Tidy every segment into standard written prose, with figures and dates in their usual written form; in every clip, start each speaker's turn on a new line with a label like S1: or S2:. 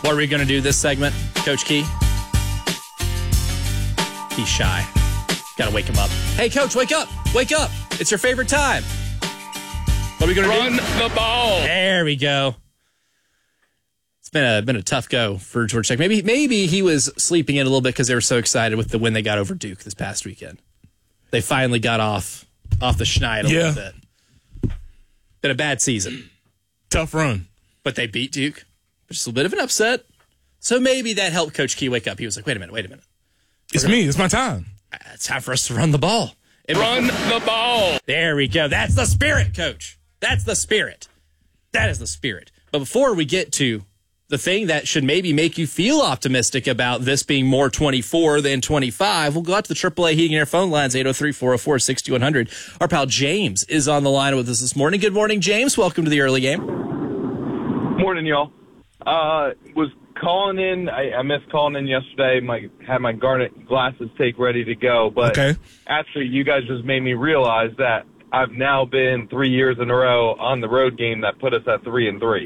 S1: What are we going to do this segment, Coach Key? He's shy. Got to wake him up. Hey, Coach, wake up. Wake up. It's your favorite time. What are we going to do?
S2: Run the ball.
S1: There we go. It's been a tough go for Georgia Tech. Maybe he was sleeping in a little bit because they were so excited with the win they got over Duke this past weekend. They finally got off the schneid a little bit. Been a bad season.
S3: Tough run.
S1: But they beat Duke. Just a little bit of an upset. So maybe that helped Coach Key wake up. He was like, wait a minute.
S3: It's me. It's my time.
S1: It's time for us to run the ball.
S2: Run the ball.
S1: There we go. That's the spirit, Coach. That's the spirit. That is the spirit. But before we get to the thing that should maybe make you feel optimistic about this being more 24 than 25, we'll go out to the AAA Heating and Air phone lines, 803-404-6100. Our pal James is on the line with us this morning. Good morning, James. Welcome to the early game.
S4: Morning, y'all. Was calling in. I missed calling in yesterday. Had my Garnet glasses take ready to go, but actually, you guys just made me realize that I've now been 3 years in a row on the road game that put us at 3-3.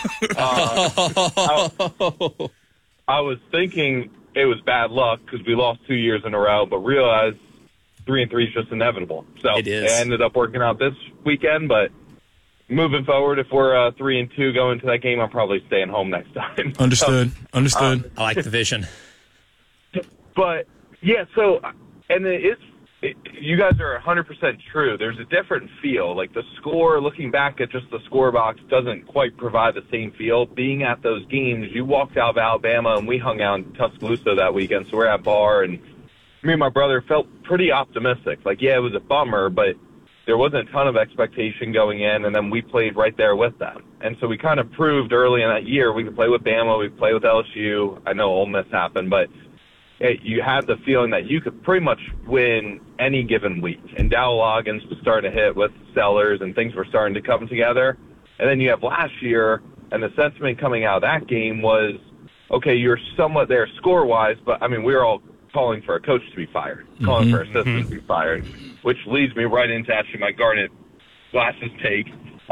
S4: I was thinking it was bad luck because we lost 2 years in a row, but realized 3-3 is just inevitable. So
S1: it is.
S4: It ended up working out this weekend, but moving forward, if we're 3-2 going to that game, I'm probably staying home next time.
S3: Understood.
S1: I like the vision.
S4: But yeah, so and you guys are 100% true. There's a different feel. Like the score, looking back at just the score box, doesn't quite provide the same feel. Being at those games, you walked out of Alabama, and we hung out in Tuscaloosa that weekend, so we're at bar, and me and my brother felt pretty optimistic. Like, yeah, it was a bummer, but there wasn't a ton of expectation going in, and then we played right there with them. And so we kind of proved early in that year we could play with Bama, we could play with LSU. I know Ole Miss happened, but you had the feeling that you could pretty much win any given week. And Dow Loggins was starting to hit with Sellers, and things were starting to come together. And then you have last year, and the sentiment coming out of that game was, okay, you're somewhat there score-wise, but, I mean, we were all calling for a coach to be fired, calling for assistants to be fired, which leads me right into actually my Garnet glasses take.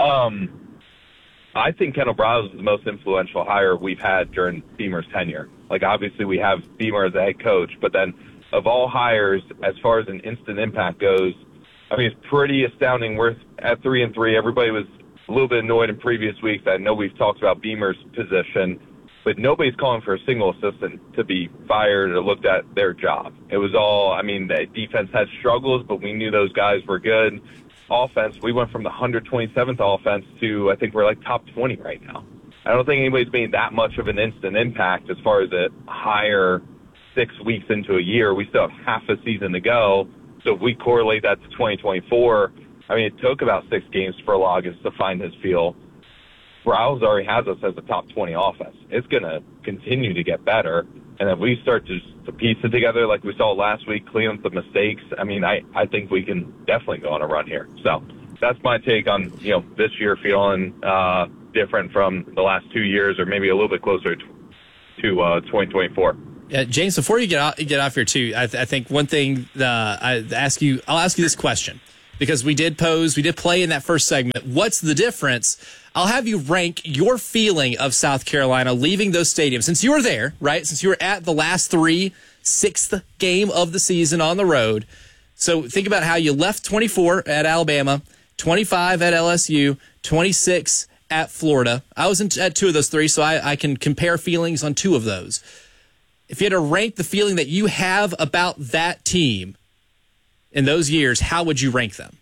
S4: I think Kendall Briles is the most influential hire we've had during Beamer's tenure. Like, obviously, we have Beamer as the head coach, but then of all hires, as far as an instant impact goes, I mean, it's pretty astounding. We're at 3-3. Everybody was a little bit annoyed in previous weeks. I know we've talked about Beamer's position, but nobody's calling for a single assistant to be fired or looked at their job. It was all, I mean, the defense had struggles, but we knew those guys were good. Offense, we went from the 127th offense to, I think we're like top 20 right now. I don't think anybody's made that much of an instant impact as far as a higher 6 weeks into a year. We still have half a season to go. So if we correlate that to 2024, I mean, it took about 6 games for Loggins to find his feel. Briles already has us as a top 20 offense. It's going to continue to get better. And if we start to piece it together like we saw last week, clean up the mistakes, I mean, I think we can definitely go on a run here. So that's my take on, this year feeling different from the last 2 years, or maybe a little bit closer to 2024.
S1: Yeah, James, before you get off here too, I think one thing I'll ask you this question, because we did play in that first segment. What's the difference? I'll have you rank your feeling of South Carolina leaving those stadiums, since you were there, right? Since you were at the last 6th game of the season on the road. So think about how you left 24 at Alabama, 25 at LSU, 26 at Florida. I was at 2 of those 3, so I can compare feelings on 2 of those. If you had to rank the feeling that you have about that team in those years, how would you rank them?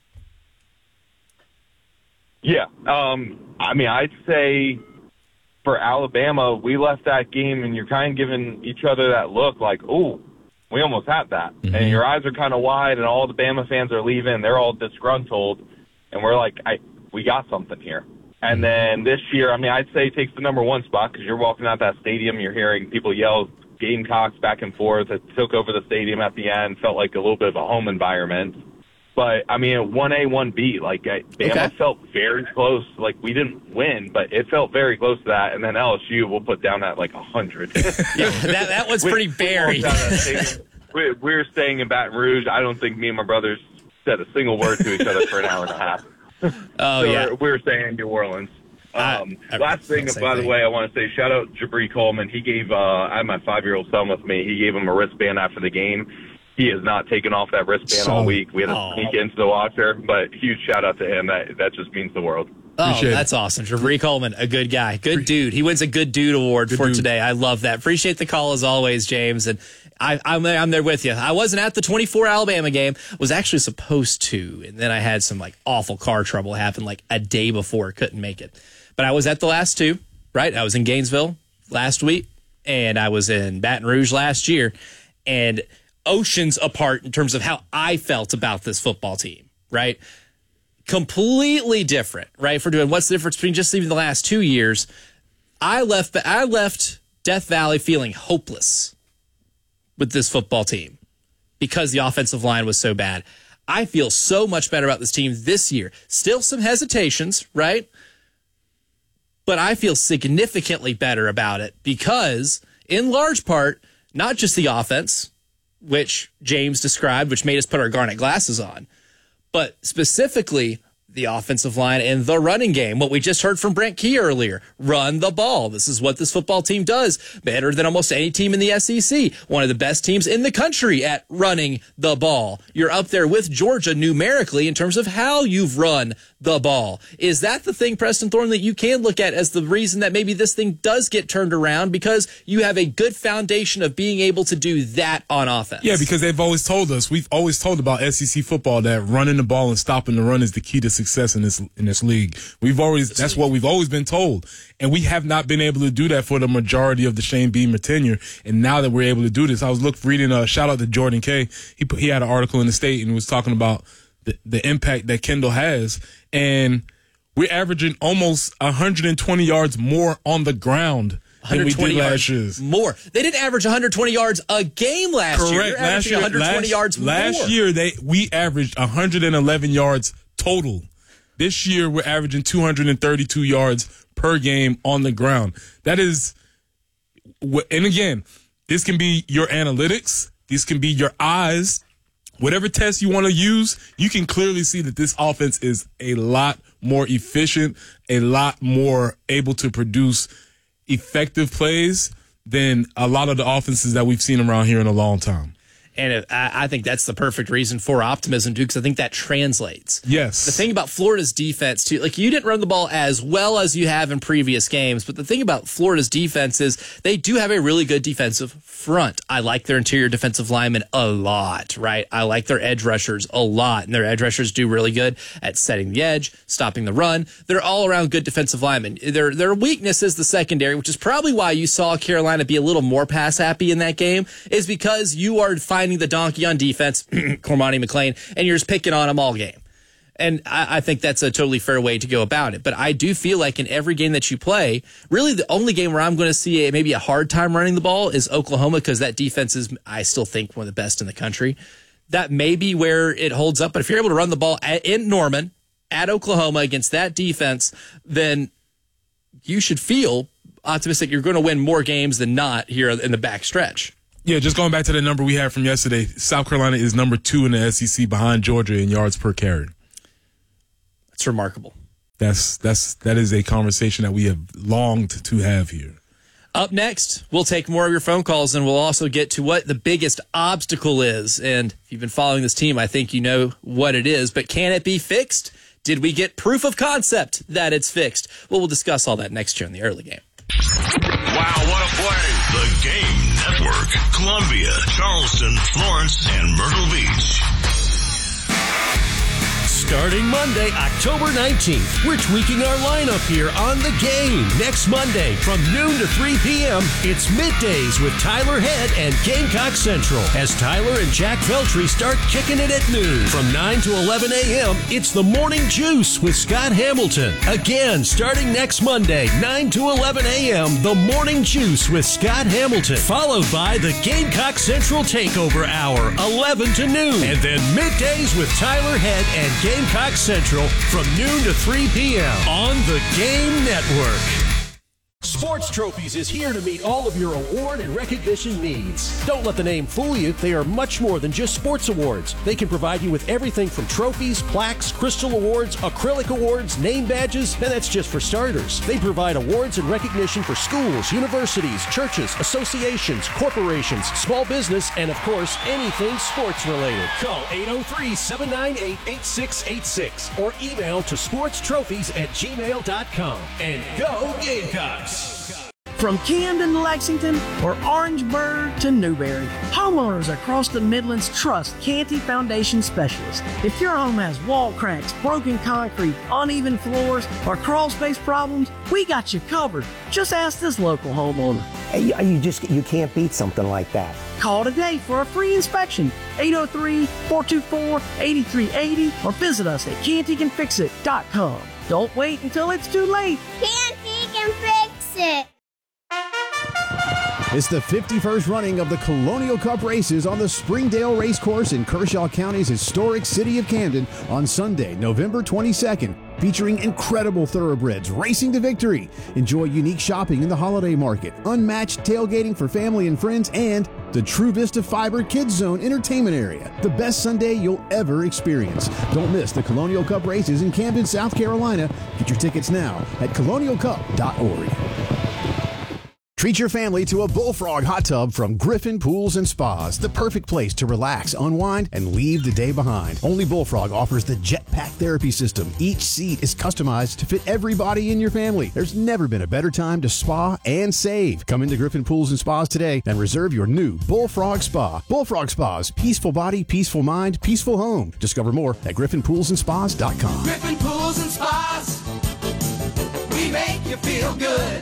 S4: Yeah. I mean, I'd say for Alabama, we left that game and you're kind of giving each other that look like, oh, we almost had that. Mm-hmm. And your eyes are kind of wide and all the Bama fans are leaving. They're all disgruntled. And we're like, we got something here. And then this year, I mean, I'd say it takes the number 1 spot because you're walking out that stadium, you're hearing people yell Gamecocks back and forth. It took over the stadium at the end, felt like a little bit of a home environment. But, I mean, 1A, 1B, like, Bama felt very close. Like, we didn't win, but it felt very close to that. And then LSU, we'll put down at, 100.
S1: Yeah, that was pretty buried.
S4: We were staying in Baton Rouge. I don't think me and my brothers said a single word to each other for an hour and a half.
S1: Oh, yeah.
S4: We were staying in New Orleans. Last thing, by the way, I want to say shout out Jabri Coleman. He gave I had my 5-year-old son with me. He gave him a wristband after the game. He has not taken off that wristband all week. We had to sneak into the locker, but huge shout out to him. That just means the world.
S1: Appreciate that's awesome. Jabri Coleman, a good guy. Good dude. He wins a Good Dude Award for today. I love that. Appreciate the call as always, James. And I'm there with you. I wasn't at the 24 Alabama game. Was actually supposed to. And then I had some awful car trouble happen a day before. Couldn't make it. But I was at the last two, right? I was in Gainesville last week, and I was in Baton Rouge last year. And oceans apart in terms of how I felt about this football team, right? Completely different, right? For doing what's the difference between just even the last 2 years. I left Death Valley feeling hopeless with this football team because the offensive line was so bad. I feel so much better about this team this year. Still some hesitations, right? But I feel significantly better about it because, in large part, not just the offense, which James described, which made us put our garnet glasses on, but specifically the offensive line and the running game. What we just heard from Brent Key earlier, run the ball. This is what this football team does better than almost any team in the SEC. One of the best teams in the country at running the ball. You're up there with Georgia numerically in terms of how you've run the ball. Is that the thing, Preston Thorne, that you can look at as the reason that maybe this thing does get turned around because you have a good foundation of being able to do that on offense?
S3: Yeah, because they've always told us, we've always told about SEC football that running the ball and stopping the run is the key to success in this league. That's what we've always been told. And we have not been able to do that for the majority of the Shane Beamer tenure. And now that we're able to do this, I was reading a shout out to Jordan Kay. He had an article in the State and was talking about the impact that Kendall has. And we're averaging almost 120 yards more on the ground than we did last year.
S1: More. They didn't average 120 yards a game last year.
S3: Correct. Last year,
S1: 120 yards more.
S3: Last year, we averaged 111 yards total. This year, we're averaging 232 yards per game on the ground. That is, and again, this can be your analytics. This can be your eyes. Whatever test you want to use, you can clearly see that this offense is a lot more efficient, a lot more able to produce effective plays than a lot of the offenses that we've seen around here in a long time.
S1: And I think that's the perfect reason for optimism, too, because I think that translates.
S3: Yes.
S1: The thing about Florida's defense, too, you didn't run the ball as well as you have in previous games, but the thing about Florida's defense is they do have a really good defensive front. I like their interior defensive linemen a lot, right? I like their edge rushers a lot, and their edge rushers do really good at setting the edge, stopping the run. They're all around good defensive linemen. Their weakness is the secondary, which is probably why you saw Carolina be a little more pass happy in that game, is because you are finding the donkey on defense, Cormani McClain, and you're just picking on him all game. And I think that's a totally fair way to go about it. But I do feel like in every game that you play, really the only game where I'm going to see maybe a hard time running the ball is Oklahoma, because that defense is, I still think, one of the best in the country. That may be where it holds up. But if you're able to run the ball in Norman, at Oklahoma, against that defense, then you should feel optimistic you're going to win more games than not here in the back stretch.
S3: Yeah, just going back to the number we had from yesterday, South Carolina is number 2 in the SEC behind Georgia in yards per carry.
S1: That's remarkable.
S3: That is a conversation that we have longed to have here.
S1: Up next, we'll take more of your phone calls, and we'll also get to what the biggest obstacle is. And if you've been following this team, I think you know what it is. But can it be fixed? Did we get proof of concept that it's fixed? Well, we'll discuss all that next year in the early game.
S2: Wow, what a play.
S5: The Game Network. Columbia, Charleston, Florence, and Myrtle Beach.
S6: Starting Monday, October 19th, we're tweaking our lineup here on The Game. Next Monday, from noon to 3 p.m., it's Middays with Tyler Head and Gamecock Central. As Tyler and Jack Veltri start kicking it at noon. From 9 to 11 a.m., it's The Morning Juice with Scott Hamilton. Again, starting next Monday, 9 to 11 a.m., The Morning Juice with Scott Hamilton. Followed by the Gamecock Central Takeover Hour, 11 to noon. And then Middays with Tyler Head and Gamecock Central from noon to 3 p.m. on the Game Network. Sports Trophies is here to meet all of your award and recognition needs. Don't let the name fool you. They are much more than just sports awards. They can provide you with everything from trophies, plaques, crystal awards, acrylic awards, name badges, and that's just for starters. They provide awards and recognition for schools, universities, churches, associations, corporations, small business, and of course, anything sports related. Call 803-798-8686 or email to sportstrophies@gmail.com. And go Gamecocks!
S7: From Camden to Lexington or Orangeburg to Newberry, homeowners across the Midlands trust Canty Foundation Specialists. If your home has wall cracks, broken concrete, uneven floors, or crawl space problems, we got you covered. Just ask this local homeowner.
S8: You can't beat something like that.
S7: Call today for a free inspection, 803-424-8380, or visit us at cantycanfixit.com. Don't wait until it's too late.
S9: Canty can fix it.
S10: It's the 51st running of the Colonial Cup races on the Springdale Racecourse in Kershaw County's historic city of Camden on Sunday, November 22nd, featuring incredible thoroughbreds racing to victory. Enjoy unique shopping in the holiday market, unmatched tailgating for family and friends, and the True Vista Fiber Kids Zone entertainment area. The best Sunday you'll ever experience. Don't miss the Colonial Cup races in Camden, South Carolina. Get your tickets now at colonialcup.org. Treat your family to a Bullfrog hot tub from Griffin Pools and Spas, the perfect place to relax, unwind, and leave the day behind. Only Bullfrog offers the Jetpack therapy system. Each seat is customized to fit everybody in your family. There's never been a better time to spa and save. Come into Griffin Pools and Spas today and reserve your new Bullfrog Spa. Bullfrog Spas, peaceful body, peaceful mind, peaceful home. Discover more at griffinpoolsandspas.com.
S11: Griffin Pools and Spas, we make you feel good.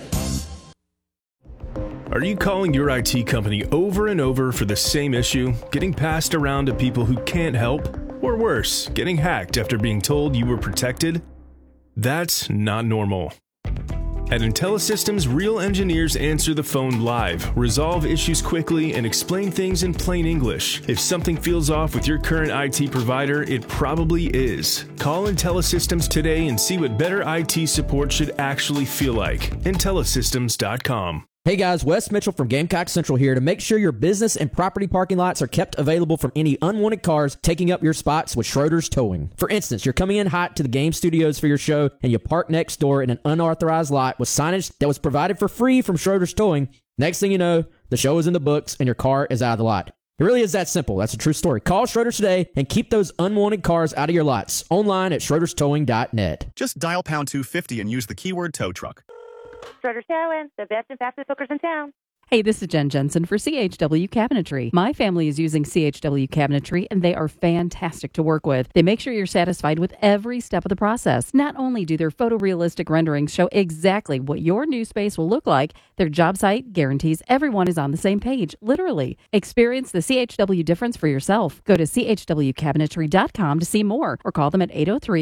S12: Are you calling your IT company over and over for the same issue, getting passed around to people who can't help? Or worse, getting hacked after being told you were protected? That's not normal. At IntelliSystems, real engineers answer the phone live, resolve issues quickly, and explain things in plain English. If something feels off with your current IT provider, it probably is. Call IntelliSystems today and see what better IT support should actually feel like. IntelliSystems.com.
S13: Hey guys, Wes Mitchell from Gamecock Central here to make sure your business and property parking lots are kept available from any unwanted cars taking up your spots with Schroeder's Towing. For instance, you're coming in hot to the game studios for your show and you park next door in an unauthorized lot with signage that was provided for free from Schroeder's Towing. Next thing you know, the show is in the books and your car is out of the lot. It really is that simple. That's a true story. Call Schroeder's today and keep those unwanted cars out of your lots. Online at schroederstowing.net.
S14: Just dial pound 250 and use the keyword tow truck.
S15: Schroeder's Towing, the best and fastest hookers in town.
S16: Hey, this is Jen Jensen for CHW Cabinetry. My family is using CHW Cabinetry, and they are fantastic to work with. They make sure you're satisfied with every step of the process. Not only do their photorealistic renderings show exactly what your new space will look like, their job site guarantees everyone is on the same page, literally. Experience the CHW difference for yourself. Go to chwcabinetry.com to see more, or call them at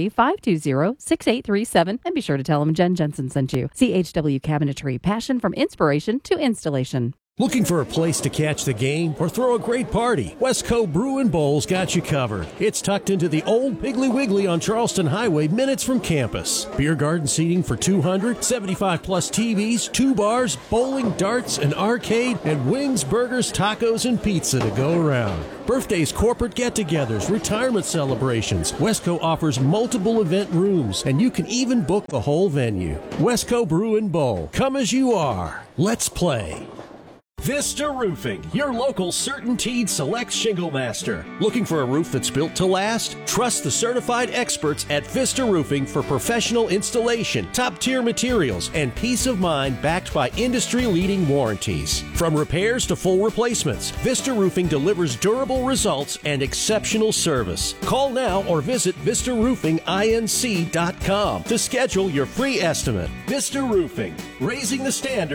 S16: 803-520-6837, and be sure to tell them Jen Jensen sent you. CHW Cabinetry, passion from inspiration to installation.
S6: Looking for a place to catch the game or throw a great party? Westco Brew and Bowl's got you covered. It's tucked into the old Piggly Wiggly on Charleston Highway, minutes from campus. Beer garden seating for 200, 75-plus TVs, 2 bars, bowling, darts, an arcade, and wings, burgers, tacos, and pizza to go around. Birthdays, corporate get-togethers, retirement celebrations. Westco offers multiple event rooms, and you can even book the whole venue. Westco Brew and Bowl. Come as you are. Let's play. Vista Roofing, your local CertainTeed Select Shingle Master. Looking for a roof that's built to last? Trust the certified experts at Vista Roofing for professional installation, top-tier materials, and peace of mind backed by industry-leading warranties. From repairs to full replacements, Vista Roofing delivers durable results and exceptional service. Call now or visit VistaRoofingInc.com to schedule your free estimate. Vista Roofing, raising the standard